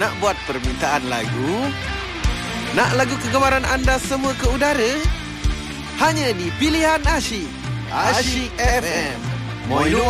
Nak buat permintaan lagu? Nak lagu kegemaran anda semua ke udara? Hanya di Pilihan Asyik. Asyik FM. Moino